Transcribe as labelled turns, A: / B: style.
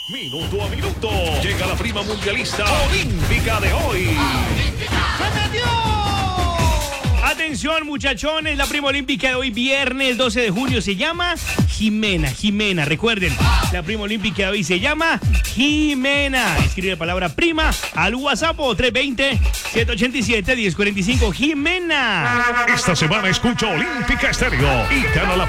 A: Minuto a minuto. Llega la prima mundialista olímpica de hoy.
B: ¡Se metió!
C: Atención, muchachones, la prima olímpica de hoy, viernes 12 de junio, se llama Jimena. Recuerden, la prima olímpica de hoy se llama Jimena. Escribe la palabra prima al WhatsApp 320-787-1045. Jimena.
A: Esta semana escucha Olímpica Estéreo y gana la